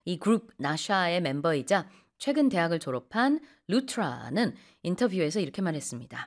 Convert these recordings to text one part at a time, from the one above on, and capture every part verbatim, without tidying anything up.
이 그룹 나샤의 멤버이자 최근 대학을 졸업한 루트라는 인터뷰에서 이렇게 말했습니다.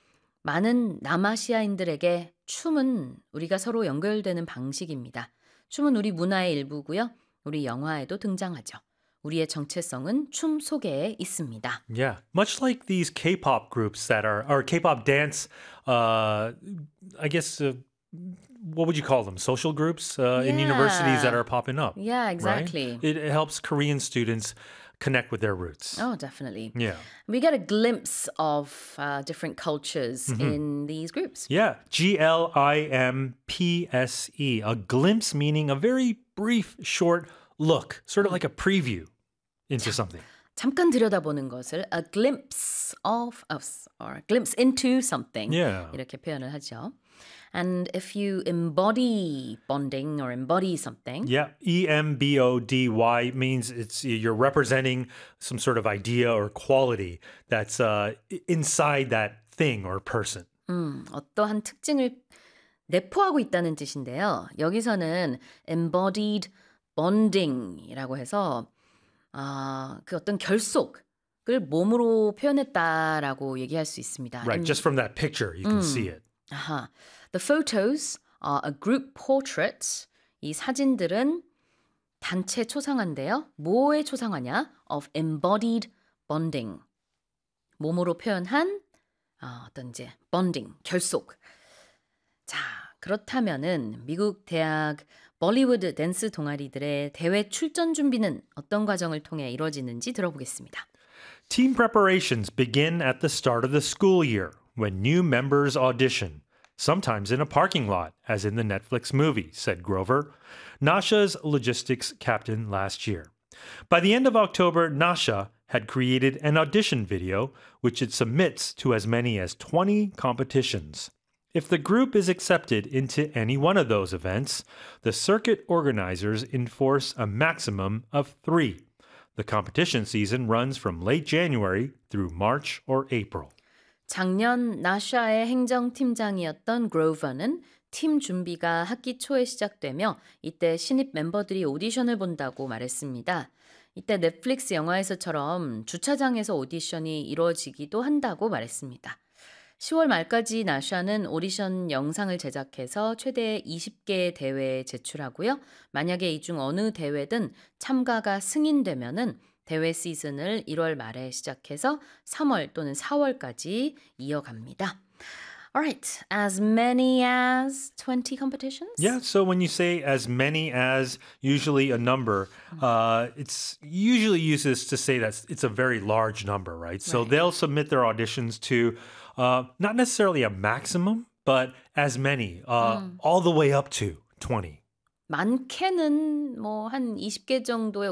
많은 남아시아인들에게 춤은 우리가 서로 연결되는 방식입니다. 춤은 우리 문화의 일부고요. 우리 영화에도 등장하죠. 우리의 정체성은 춤 속에 있습니다. Yeah, much like these K-pop groups that are, or K-pop dance, uh, I guess, uh, what would you call them? Social groups uh, in universities that Yeah. are popping up. Yeah, right? exactly. It, it helps Korean students connect with their roots. Oh, definitely. Yeah. We get a glimpse of uh, different cultures in these groups. Yeah, G L I M P S E, a glimpse meaning a very brief, short look, sort of like a preview into something. 잠깐 들여다보는 것을 a glimpse of us or a glimpse into something Yeah. 이렇게 표현을 하죠. And if you embody bonding or embody something, Yeah, E M B O D Y means it's you're representing some sort of idea or quality that's uh, inside that thing or person. 음, 어떠한 특징을 내포하고 있다는 뜻인데요. 여기서는 embodied bonding이라고 해서 아, 그 어떤 결속을 몸으로 표현했다라고 얘기할 수 있습니다. Right, Em- just from that picture, you can see it. 아하. The photos are a group portrait. 이 사진들은 단체 초상화인데요. 뭐에 초상화냐? Of embodied bonding. 몸으로 표현한 어, 어떤 이제 bonding, 결속. 자, 그렇다면은 미국 대학 볼리우드 댄스 동아리들의 대회 출전 준비는 어떤 과정을 통해 이루어지는지 들어보겠습니다. Team preparations begin at the start of the school year when new members audition, sometimes in a parking lot, as in the Netflix movie, said Grover, Nasha's logistics captain last year. By the end of October, Nasha had created an audition video, which it submits to as many as twenty competitions. If the group is accepted into any one of those events, the circuit organizers enforce a maximum of three. The competition season runs from late January through March or April. 작년 나샤의 행정팀장이었던 그로버는 팀 준비가 학기 초에 시작되며 이때 신입 멤버들이 오디션을 본다고 말했습니다. 이때 넷플릭스 영화에서처럼 주차장에서 오디션이 이루어지기도 한다고 말했습니다. 시월 말까지 나샤는 오디션 영상을 제작해서 최대 이십 개의 대회에 제출하고요. 만약에 이 중 어느 대회든 참가가 승인되면은 대회 시즌을 일월 말에 시작해서 삼월 또는 사월까지 이어갑니다. Alright, as many as twenty competitions? Yeah, so when you say as many as, usually a number, uh, it's usually uses to say that it's a very large number, right? So Right. they'll submit their auditions to uh, not necessarily a maximum, but as many, uh, all the way up to twenty. 많게는 뭐 한 이십 개 정도의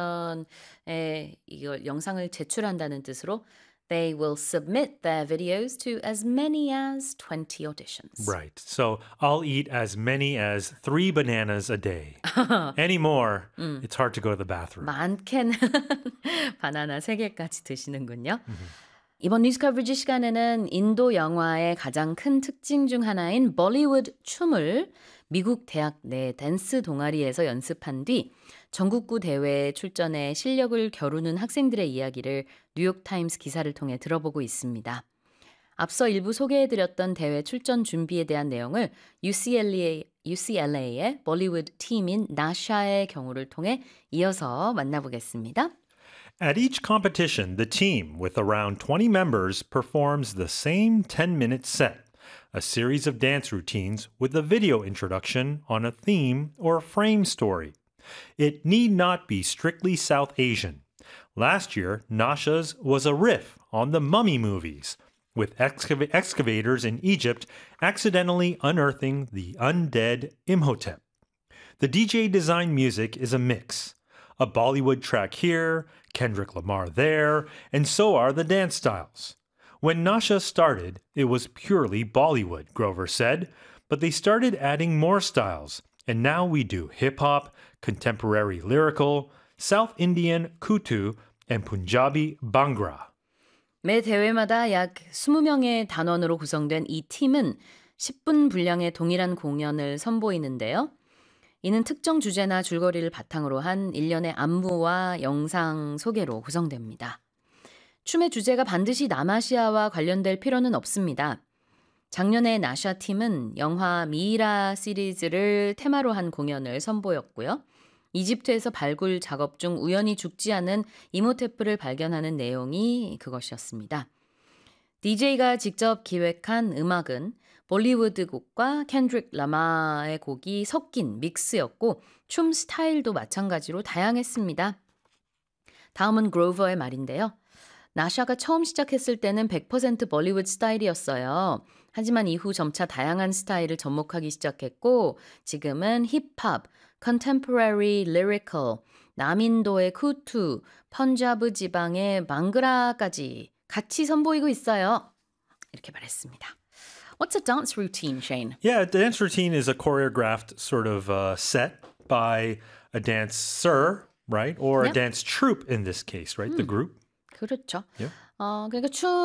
오디션에 이걸 영상을 제출한다는 뜻으로 they will submit their videos to as many as twenty auditions. Right. So I'll eat as many as three bananas a day. Any more, it's hard to go to the bathroom. 많게는 바나나 세 개까지 드시는군요. 이번 뉴스 커버리지 시간에는 인도 영화의 가장 큰 특징 중 하나인 볼리우드 춤을 미국 대학 내 댄스 동아리에서 연습한 뒤 전국구 대회에 출전해 실력을 겨루는 학생들의 이야기를 뉴욕타임스 기사를 통해 들어보고 있습니다. 앞서 일부 소개해드렸던 대회 출전 준비에 대한 내용을 유씨엘에이, 유씨엘에이의 볼리우드 팀인 나샤의 경우를 통해 이어서 만나보겠습니다. At each competition, the team, with around twenty members, performs the same ten-minute set, a series of dance routines with a video introduction on a theme or a frame story. It need not be strictly South Asian. Last year, Nasha's was a riff on the Mummy movies, with excav- excavators in Egypt accidentally unearthing the undead Imhotep. The D J designed music is a mix. A Bollywood track here, Kendrick Lamar there, and so are the dance styles. When Nasha started, it was purely Bollywood, Grover said, but they started adding more styles, and now we do hip-hop, contemporary lyrical, South Indian kutu, and Punjabi bhangra. 매 대회마다 약 이십 명의 단원으로 구성된 이 팀은 십 분 분량의 동일한 공연을 선보이는데요. 이는 특정 주제나 줄거리를 바탕으로 한 일련의 안무와 영상 소개로 구성됩니다. 춤의 주제가 반드시 남아시아와 관련될 필요는 없습니다. 작년에 나샤 팀은 영화 미이라 시리즈를 테마로 한 공연을 선보였고요. 이집트에서 발굴 작업 중 우연히 죽지 않은 이모테프를 발견하는 내용이 그것이었습니다. 디제이가 직접 기획한 음악은 볼리우드 곡과 켄드릭 라마의 곡이 섞인 믹스였고 춤 스타일도 마찬가지로 다양했습니다. 다음은 그로버의 말인데요. 나샤가 처음 시작했을 때는 백 퍼센트 볼리우드 스타일이었어요. 하지만 이후 점차 다양한 스타일을 접목하기 시작했고 지금은 힙합, contemporary, lyrical, 남인도의 쿠투, 펀자브 지방의 방그라까지 같이 선보이고 있어요. 이렇게 말했습니다. What's a dance routine, Shane? Yeah, a dance routine is a choreographed sort of uh, set by a dancer, right? Or Yep. a dance troupe in this case, right? The group. 그렇죠. Yeah. 어, 그러니까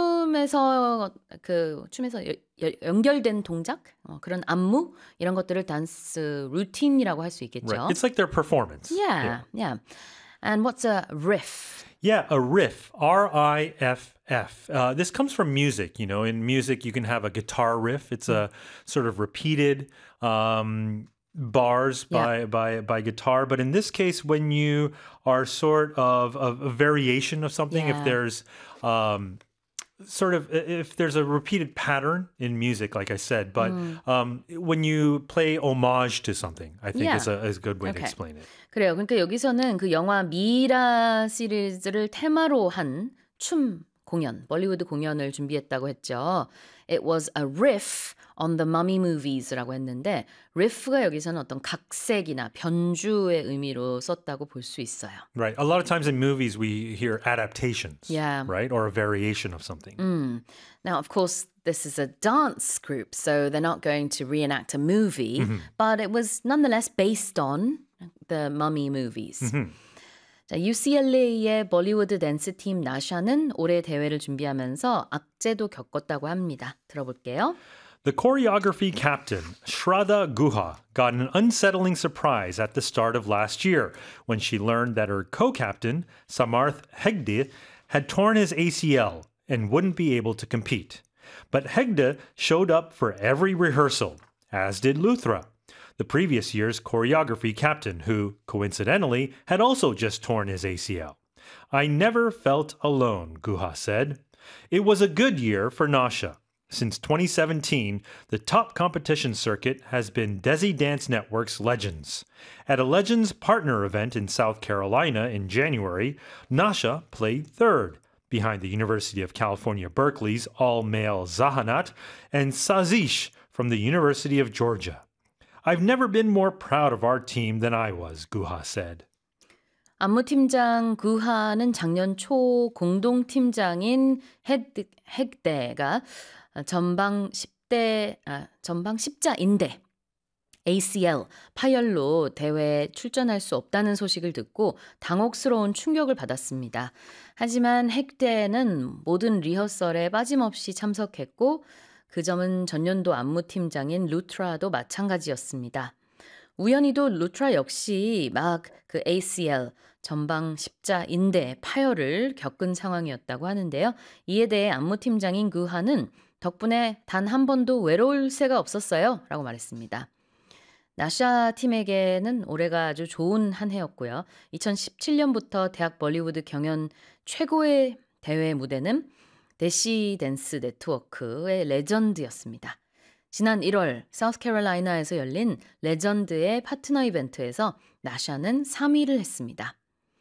춤에서 그 춤에서 여, 여, 연결된 동작, 어, 그런 안무 이런 것들을 댄스 루틴이라고 할 수 있겠죠. Right. It's like their performance. Yeah, yeah. And what's a riff? Yeah, a riff, R I F F. Uh, this comes from music. You know, in music, you can have a guitar riff. It's a sort of repeated um, bars by, Yeah. by by guitar. But in this case, when you are sort of a, a variation of something, if Yeah. there's um, sort of if there's a repeated pattern in music, like I said, but um, when you play homage to something, I think Yeah. is a is a good way to Okay. explain it. 그래요. 그러니까 여기서는 그 영화 미이라 시리즈를 테마로 한 춤 공연, 볼리우드 공연을 준비했다고 했죠. It was a riff on the mummy movies라고 했는데 riff가 여기서는 어떤 각색이나 변주의 의미로 썼다고 볼 수 있어요. Right. A lot of times in movies, we hear adaptations, Yeah. right? Or a variation of something. Now, of course, this is a dance group, so they're not going to reenact a movie, but it was nonetheless based on the mummy movies. 자, 유씨엘에이의 볼리우드 댄스 팀 나샤는 올해 대회를 준비하면서 악재도 겪었다고 합니다. 들어볼게요. The choreography captain, Shraddha Guha, got an unsettling surprise at the start of last year when she learned that her co-captain, Samarth Hegde, had torn his A C L and wouldn't be able to compete. But Hegde showed up for every rehearsal, as did Luthra, the previous year's choreography captain, who, coincidentally, had also just torn his A C L. I never felt alone, Guha said. It was a good year for Nasha. Since twenty seventeen, the top competition circuit has been Desi Dance Network's Legends. At a Legends partner event in South Carolina in January, Nasha played third, behind the University of California, Berkeley's all-male Zahanat and Sazish from the University of Georgia. I've never been more proud of our team than I was, Guha said. 안무팀장 구하는 작년 초 공동팀장인 헤드, 핵대가 전방 십 대, 아, 전방 십자인대 A C L 파열로 대회에 출전할 수 없다는 소식을 듣고 당혹스러운 충격을 받았습니다. 하지만 핵대는 모든 리허설에 빠짐없이 참석했고 그 점은 전년도 안무팀장인 루트라도 마찬가지였습니다. 우연히도 루트라 역시 막 그 A C L 전방 십자인대 파열을 겪은 상황이었다고 하는데요. 이에 대해 안무팀장인 구하는 덕분에 단 한 번도 외로울 새가 없었어요 라고 말했습니다. 나샤 팀에게는 올해가 아주 좋은 한 해였고요. 이천십칠 년부터 대학 볼리우드 경연 최고의 대회 무대는 데시 댄스 네트워크의 레전드였습니다. 지난 일월 사우스캐롤라이나에서 열린 레전드의 파트너 이벤트에서 나샤는 삼 위를 했습니다.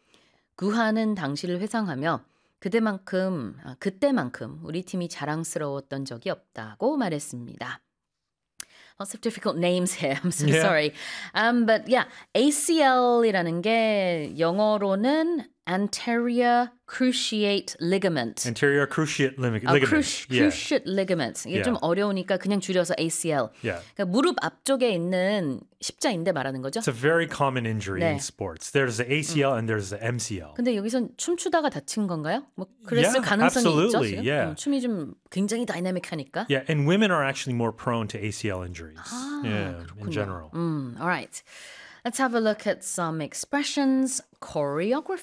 구하는 당시를 회상하며 그때만큼, 아, 그때만큼 우리 팀이 자랑스러웠던 적이 없다고 말했습니다. Lots of difficult names here. I'm so Yeah. sorry. Um, but yeah, A C L이라는 게 영어로는 anterior cruciate ligament. Anterior cruciate lim- 아, ligament. cruci- yeah. cruciate ligament. 이게 Yeah. 좀 어려우니까 그냥 줄여서 A C L. Yeah. 그러니까 무릎 앞쪽에 있는 십자인대 말하는 거죠? It's a very common injury 네. in sports. There's the A C L and there's the M C L. 근데 여기선 춤추다가 다친 건가요? 뭐 그랬을 Yeah, 가능성이 absolutely, 있죠, 지금? yeah. 음, 춤이 좀 굉장히 다이내믹하니까. Yeah, and women are actually more prone to A C L injuries. 아, yeah, 그렇군요. in general. 음, alright. Let's have a look at some expressions, choreography.